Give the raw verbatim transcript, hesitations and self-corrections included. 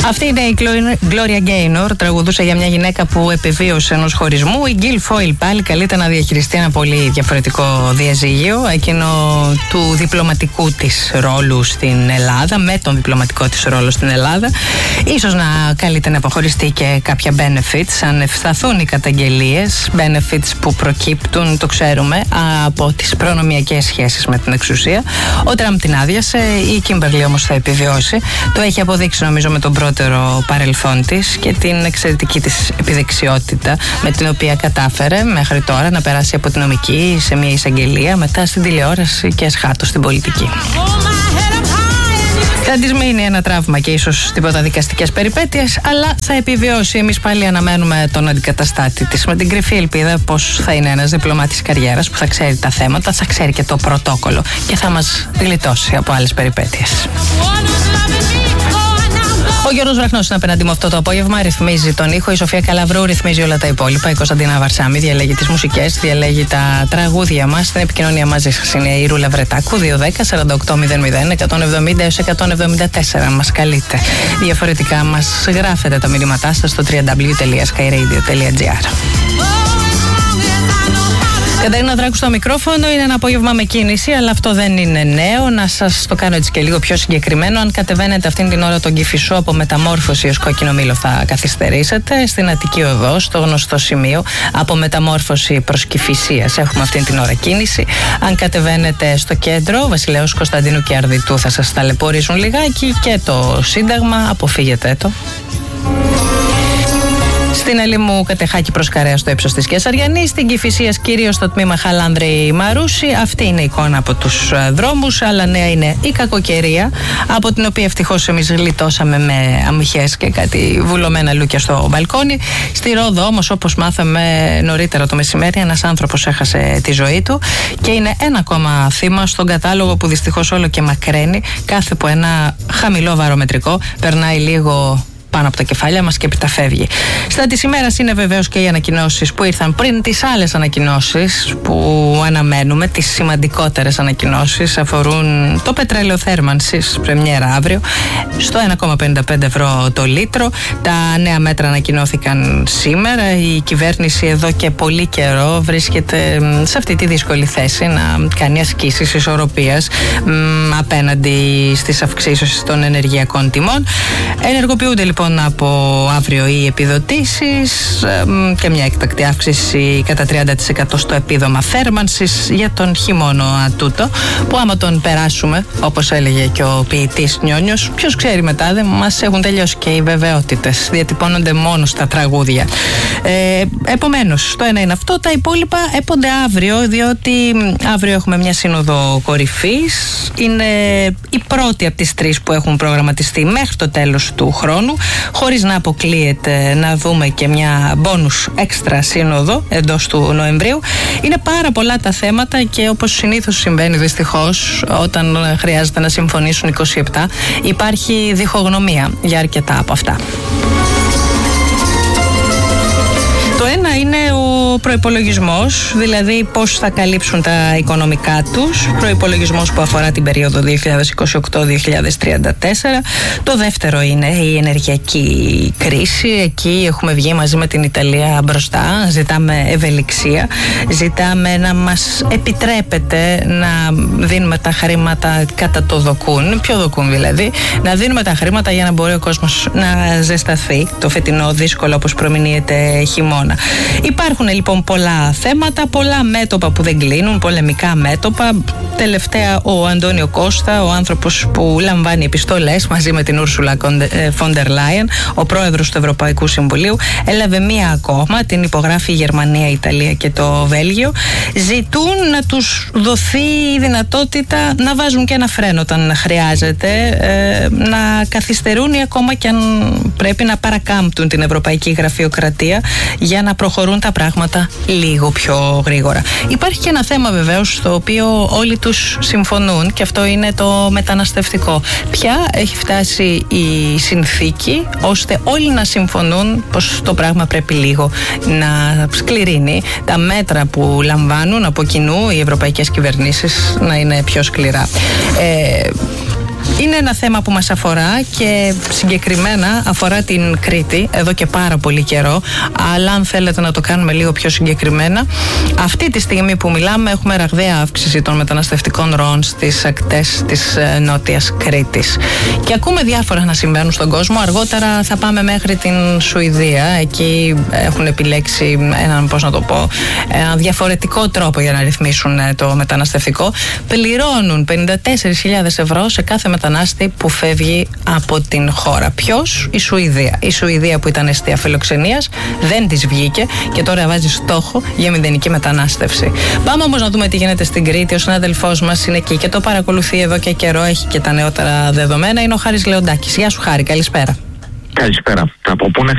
Αυτή είναι η Gloria Gaynor, τραγουδούσα για μια γυναίκα που επιβίωσε ενός χωρισμού. Η Gil Foyle πάλι καλείται να διαχειριστεί ένα πολύ διαφορετικό διαζύγιο, εκείνο του διπλωματικού της ρόλου στην Ελλάδα, με τον διπλωματικό της ρόλο στην Ελλάδα. Ίσως να καλείται να αποχωριστεί και κάποια benefits, αν ευσταθούν οι καταγγελίες, benefits που προκύπτουν, το ξέρουμε, από τις προνομιακές σχέσεις με την εξουσία. Ο Τραμπ την άδειασε, η Κίμπερλι όμως θα επιβιώσει. Το έχει αποδείξει νομίζω με τον πρώτερο παρελθόν της και την εξαιρετική της επιδεξιότητα με την οποία κατάφερε μέχρι τώρα να περάσει από την νομική σε μια εισαγγελία, μετά στην τηλεόραση και εσχάτω στην πολιτική. Θα της μείνει ένα τραύμα και ίσως τίποτα δικαστικές περιπέτειες, αλλά θα επιβιώσει. Εμείς πάλι αναμένουμε τον αντικαταστάτη της με την κρυφή ελπίδα πως θα είναι ένας διπλωμάτης καριέρας που θα ξέρει τα θέματα, θα ξέρει και το πρωτόκολλο και θα μας γλιτώσει από άλλες περιπέτειες. Ο Γιώργος Βραχνός είναι απέναντι μου αυτό το απόγευμα. Ρυθμίζει τον ήχο. Η Σοφία Καλαβρού ρυθμίζει όλα τα υπόλοιπα. Η Κωνσταντίνα Βαρσάμι διαλέγει τις μουσικές, διαλέγει τα τραγούδια μας. Στην επικοινωνία μαζί σας είναι η Ρούλα Βρετάκου. δύο δέκα σαράντα οκτώ μηδέν μηδέν εκατόν εβδομήντα έως εκατόν εβδομήντα τέσσερα. Μας καλείτε. Διαφορετικά μας γράφετε τα μηνύματά σας στο double-u double-u double-u τελεία sky radio τελεία gr. Κατερίνα Δράκου στο μικρόφωνο. Είναι ένα απόγευμα με κίνηση, αλλά αυτό δεν είναι νέο. Να σας το κάνω έτσι και λίγο πιο συγκεκριμένο. Αν κατεβαίνετε αυτήν την ώρα τον Κηφισό από Μεταμόρφωση ως Κόκκινο Μήλο, θα καθυστερήσετε. Στην Αττική Οδό, στο γνωστό σημείο, από Μεταμόρφωση προς Κηφισίας, έχουμε αυτήν την ώρα κίνηση. Αν κατεβαίνετε στο κέντρο, Βασιλέως Κωνσταντίνου και Αρδιτού, θα σας ταλαιπωρήσουν λιγάκι, και το Σύνταγμα, αποφύγετε το. Στην Ελίμου Κατεχάκη προς Καρέα στο ύψος της Κεσαριανής, στην Κηφισίας κυρίως στο τμήμα Χαλάνδρη Μαρούση. Αυτή είναι η εικόνα από τους δρόμους, αλλά νέα είναι η κακοκαιρία, από την οποία ευτυχώς εμείς γλιτώσαμε με αμυχές και κάτι βουλωμένα λούκια στο μπαλκόνι. Στη Ρόδο όμως, όπως μάθαμε νωρίτερα το μεσημέρι, ένας άνθρωπος έχασε τη ζωή του και είναι ένα ακόμα θύμα στον κατάλογο που δυστυχώς όλο και μακραίνει κάθε που ένα χαμηλό βαρομετρικό περνάει λίγο πάνω από τα κεφάλια μας και επιταφεύγει. Στα της ημέρας είναι βεβαίως και οι ανακοινώσεις που ήρθαν πριν τις άλλες ανακοινώσεις που αναμένουμε. Τις σημαντικότερες ανακοινώσεις αφορούν το πετρέλαιο θέρμανσης, πρεμιέρα αύριο, στο ένα κόμμα πενήντα πέντε ευρώ το λίτρο. Τα νέα μέτρα ανακοινώθηκαν σήμερα. Η κυβέρνηση εδώ και πολύ καιρό βρίσκεται σε αυτή τη δύσκολη θέση να κάνει ασκήσεις ισορροπίας μ, απέναντι στις αυξήσεις των ενεργειακών τιμών. Ενεργοποιούνται λοιπόν από αύριο οι επιδοτήσεις και μια εκτακτή αύξηση κατά τριάντα τοις εκατό στο επίδομα θέρμανσης για τον χειμώνα τούτο, που άμα τον περάσουμε, όπως έλεγε και ο ποιητής Νιόνιος, ποιος ξέρει μετά, δεν μας έχουν τελειώσει και οι βεβαιότητες, διατυπώνονται μόνο στα τραγούδια. Ε, επομένως, το ένα είναι αυτό, τα υπόλοιπα έπονται αύριο, διότι αύριο έχουμε μια σύνοδο κορυφής, είναι η πρώτη από τις τρεις που έχουν προγραμματιστεί μέχρι το τέλος του χρόνου, χωρίς να αποκλείεται να δούμε και μια μπόνους έξτρα σύνοδο εντός του Νοεμβρίου. Είναι πάρα πολλά τα θέματα και όπως συνήθως συμβαίνει δυστυχώς, όταν χρειάζεται να συμφωνήσουν είκοσι επτά, υπάρχει διχογνωμία για αρκετά από αυτά. Το ένα είναι ο προϋπολογισμός, δηλαδή πώς θα καλύψουν τα οικονομικά τους. Προϋπολογισμός που αφορά την περίοδο δύο χιλιάδες είκοσι οκτώ με δύο χιλιάδες τριάντα τέσσερα. Το δεύτερο είναι η ενεργειακή κρίση. Εκεί έχουμε βγει μαζί με την Ιταλία μπροστά. Ζητάμε ευελιξία. Ζητάμε να μας επιτρέπετε να δίνουμε τα χρήματα κατά το δοκούν. Ποιο δοκούν δηλαδή? Να δίνουμε τα χρήματα για να μπορεί ο κόσμος να ζεσταθεί το φετινό δύσκολο, όπως προμηνύεται, χειμώνα. Υπάρχουν λοιπόν πολλά θέματα, πολλά μέτωπα που δεν κλείνουν, πολεμικά μέτωπα. Τελευταία ο Αντώνιο Κώστα, ο άνθρωπος που λαμβάνει επιστολές μαζί με την Ούρσουλα Φόντερ Λάιεν, ο πρόεδρος του Ευρωπαϊκού Συμβουλίου, έλαβε μία ακόμα, την υπογράφει η Γερμανία, η Ιταλία και το Βέλγιο. Ζητούν να τους δοθεί η δυνατότητα να βάζουν και ένα φρένο όταν χρειάζεται, ε, να καθυστερούν ή ακόμα και αν πρέπει να παρακάμπτουν την ευρωπαϊκή γραφειοκρατία για να προχωρούν τα πράγματα λίγο πιο γρήγορα. Υπάρχει και ένα θέμα βεβαίως στο οποίο όλοι τους συμφωνούν, και αυτό είναι το μεταναστευτικό. Ποια έχει φτάσει η συνθήκη ώστε όλοι να συμφωνούν πως το πράγμα πρέπει λίγο να σκληρύνει, τα μέτρα που λαμβάνουν από κοινού οι ευρωπαϊκές κυβερνήσεις να είναι πιο σκληρά. Ε, Είναι ένα θέμα που μας αφορά και συγκεκριμένα αφορά την Κρήτη εδώ και πάρα πολύ καιρό. Αλλά αν θέλετε να το κάνουμε λίγο πιο συγκεκριμένα, αυτή τη στιγμή που μιλάμε έχουμε ραγδαία αύξηση των μεταναστευτικών ροών στις ακτές της ε, Νότιας Κρήτης. Και ακούμε διάφορα να συμβαίνουν στον κόσμο. Αργότερα θα πάμε μέχρι την Σουηδία. Εκεί έχουν επιλέξει έναν, πώς να το πω, ένα διαφορετικό τρόπο για να ρυθμίσουν το μεταναστευτικό. Πληρώνουν πενήντα τέσσερις χιλιάδες ευρώ σε κάθε μετανάστη που φεύγει από την χώρα. Ποιος? Η Σουηδία. Η Σουηδία που ήταν αιστεία φιλοξενίας, δεν της βγήκε και τώρα βάζει στόχο για μηδενική μετανάστευση. Πάμε όμως να δούμε τι γίνεται στην Κρήτη. Ο συνάδελφός μας είναι εκεί και το παρακολουθεί εδώ και καιρό, έχει και τα νεότερα δεδομένα. Είναι ο Χάρης Λεοντάκης. Γεια σου Χάρη, καλησπέρα. Καλησπέρα. Από πού να